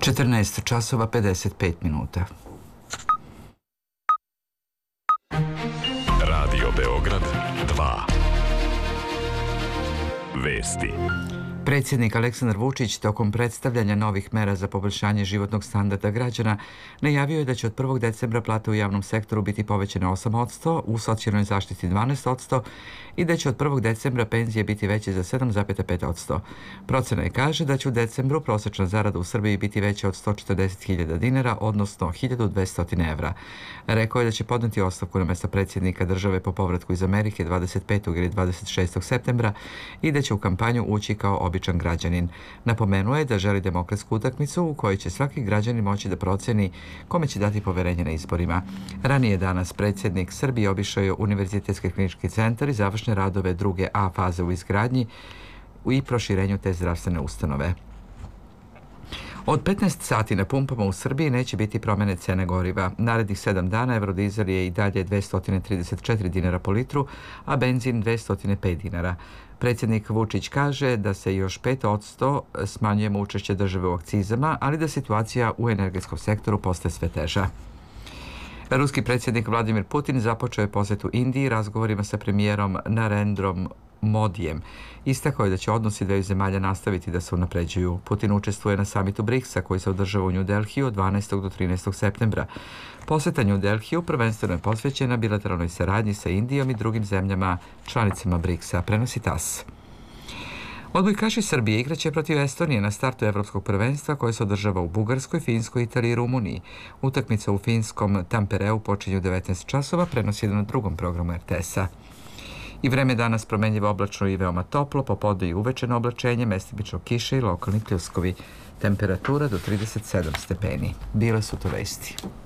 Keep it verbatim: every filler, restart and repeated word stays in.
četrnaest časova pedeset pet minuta. Radio Beograd dva. Vesti. Predsjednik Aleksandar Vučić tokom predstavljanja novih mera za poboljšanje životnog standarda građana najavio je da će od prvog decembra plate u javnom sektoru biti povećane osam posto, u socijalnoj zaštiti dvanaest posto i da će od prvog decembra penzije biti veće za sedam zarez pet posto. Procena je kaže da će u decembru prosječna zarada u Srbiji biti veća od sto četrdeset hiljada dinara, odnosno hiljadu dvesta evra. Rekao je da će podneti ostavku na mesto predsjednika države po povratku iz Amerike dvadeset petog ili dvadeset šestog septembra i da će u kampanju ući kao običan građanin. Napomenuo je da želi demokratsku utakmicu u kojoj će svaki građanin moći da proceni kome će dati poverenje na izborima. Ranije danas predsjednik Srbije obišao je Univerzitetski klinički centar i završne radove druge A faze u izgradnji i proširenju te zdravstvene ustanove. Od petnaest sati na pumpama u Srbiji neće biti promjene cene goriva. Narednih sedam dana evrodizel je i dalje dvesta trideset četiri dinara po litru, a benzin dvesta pet dinara. Predsjednik Vučić kaže da se još pet posto smanjujemo učešće države u akcizama, ali da situacija u energetskom sektoru postaje sve teža. Ruski predsjednik Vladimir Putin započeo je posjetu Indiji razgovorima sa premijerom Narendrom Modijem. Istakao je da će odnosi dveju zemalja nastaviti da se unapređuju. Putin učestvuje na samitu briksa koji se održava u New Delhiju od dvanaestog do trinaestog septembra. Posjeta New Delhiju prvenstveno je posvećena bilateralnoj saradnji sa Indijom i drugim zemljama članicama briksa, prenosi tas. Odbojkaši Srbije igraće protiv Estonije na startu Evropskog prvenstva koje se održava u Bugarskoj, Finskoj, Italiji i Rumuniji. Utakmica u finskom Tampereu počinje u devetnaest časova, prenosi na drugom programu R T S-a. I vreme danas promenljivo oblačno i veoma toplo, popodne i uvečeno oblačenje, mestimično kiše i lokalni pljuskovi. Temperatura do trideset sedam stepeni. Bile su to vesti.